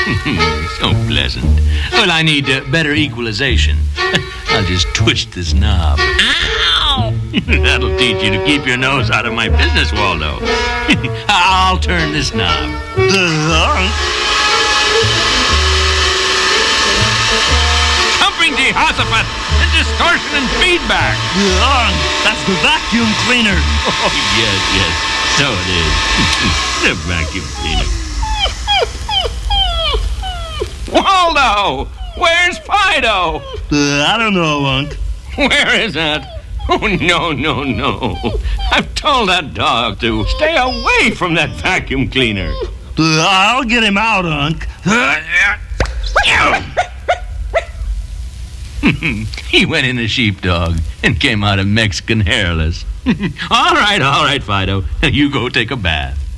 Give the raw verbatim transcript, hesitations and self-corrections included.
So pleasant. Well, I need uh, better equalization. I'll just twist this knob. Ow! That'll teach you to keep your nose out of my business, Waldo. I'll turn this knob. Thumping Jehoshaphat and distortion and feedback. That's the vacuum cleaner. Oh, yes, yes. So it is. The vacuum cleaner. Waldo! Where's Fido? Uh, I don't know, Unc. Where is that? Oh, no, no, no. I've told that dog to stay away from that vacuum cleaner. Uh, I'll get him out, Unc. He went in a sheepdog and came out a Mexican hairless. All right, all right, Fido. You go take a bath.